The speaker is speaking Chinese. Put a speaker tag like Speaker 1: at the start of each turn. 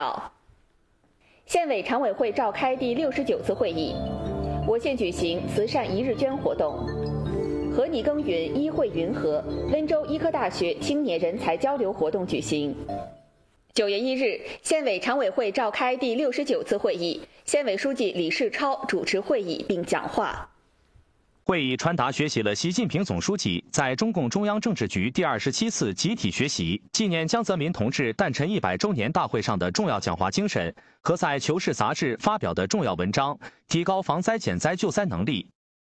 Speaker 1: 县委常委会召开第69次会议，我县举行慈善一日捐活动。和你耕耘医惠云和温州医科大学青年人才交流活动举行。9月1日，县委常委会召开第69次会议，县委书记李世超主持会议并讲话。
Speaker 2: 会议传达学习了习近平总书记在中共中央政治局第27次集体学习纪念江泽民同志诞辰100周年大会上的重要讲话精神和在《求是》杂志发表的重要文章，提高防灾减灾救灾能力，